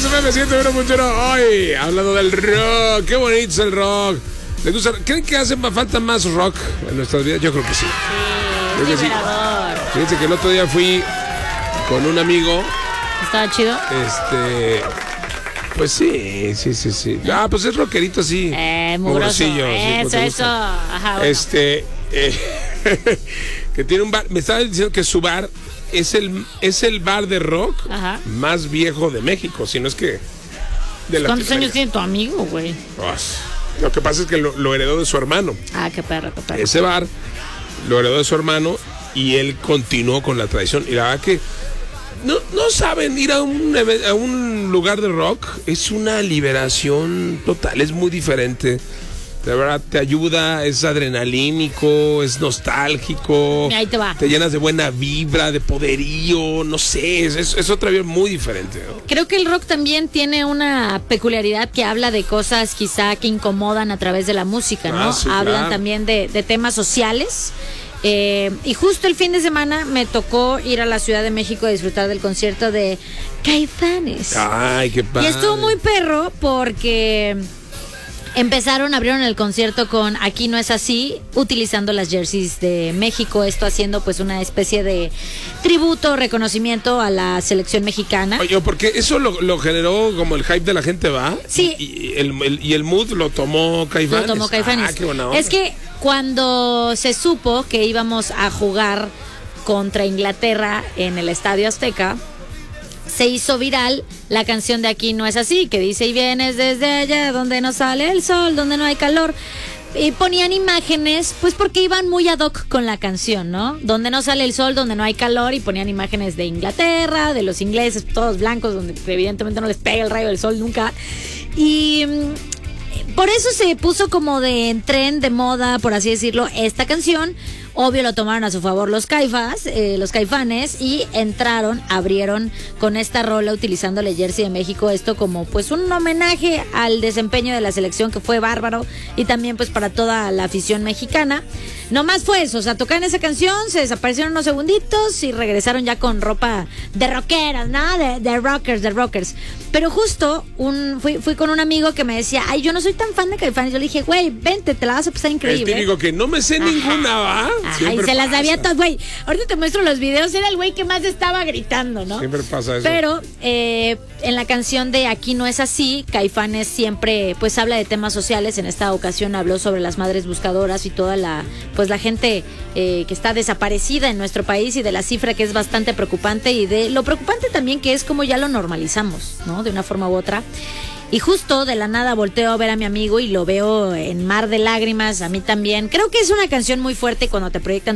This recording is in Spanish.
XFM 101.1. Hoy, hablando del rock. Qué bonito es el rock. ¿Les gusta? ¿Creen que hace falta más rock en nuestras vidas? Yo creo que sí. Sí, es liberador. Fíjense que el otro día fui con un amigo. ¿Estaba chido? Pues sí. Ah, pues es rockerito así. Mugroso. Eso. Ajá, bueno. Que tiene un bar. Me estaba diciendo que su bar es el bar de rock más viejo de México, si no es que de la ¿Cuántos años tiene tu amigo, güey? Lo que pasa es que lo heredó de su hermano. Ah, qué perro. Ese bar lo heredó de su hermano y él continuó con la tradición. Y la verdad que no saben, ir a un lugar de rock es una liberación total, es muy diferente. De verdad, te ayuda, es adrenalínico, es nostálgico. Ahí te va. Te llenas de buena vibra, de poderío, no sé, es otra vida muy diferente, ¿no? Creo que el rock también tiene una peculiaridad que habla de cosas quizá que incomodan a través de la música, ¿no? Sí, Hablan claro. también de temas sociales. Y justo el fin de semana me tocó ir a la Ciudad de México a disfrutar del concierto de Caifanes. Ay, qué padre. Y estuvo muy perro porque abrieron el concierto con Aquí no es así, utilizando las jerseys de México, esto haciendo pues una especie de tributo, reconocimiento a la selección mexicana. Oye, porque eso lo generó como el hype de la gente, ¿va? Sí. Y el mood lo tomó Caifanes. Ah, qué buena onda. Es que cuando se supo que íbamos a jugar contra Inglaterra en el Estadio Azteca, se hizo viral la canción de Aquí no es así, que dice: y vienes desde allá donde no sale el sol, donde no hay calor. Y ponían imágenes, pues porque iban muy ad hoc con la canción, ¿no? Donde no sale el sol, donde no hay calor, y ponían imágenes de Inglaterra, de los ingleses, todos blancos, donde evidentemente no les pega el rayo del sol nunca. Y por eso se puso como de tren, de moda, por así decirlo, esta canción. Obvio lo tomaron a su favor los Caifanes, y abrieron con esta rola utilizando la jersey de México, esto como pues un homenaje al desempeño de la selección, que fue bárbaro, y también pues para toda la afición mexicana. No más fue eso, o sea, tocaron esa canción, se desaparecieron unos segunditos y regresaron ya con ropa de rockeras, ¿no? De rockers. Pero justo fui con un amigo que me decía: ay, yo no soy tan fan de Caifanes. Yo le dije: güey, vente, te la vas a pasar increíble. El típico que no me sé ninguna, ¿va? Ay, se las sabía todas, güey. Ahorita te muestro los videos, era el güey que más estaba gritando, ¿no? Siempre pasa eso. Pero en la canción de Aquí no es así, Caifanes siempre pues habla de temas sociales. En esta ocasión habló sobre las madres buscadoras y toda la gente que está desaparecida en nuestro país, y de la cifra que es bastante preocupante, y de lo preocupante también que es como ya lo normalizamos, ¿no? De una forma u otra. Y justo de la nada volteo a ver a mi amigo y lo veo en mar de lágrimas, a mí también. Creo que es una canción muy fuerte cuando te proyectan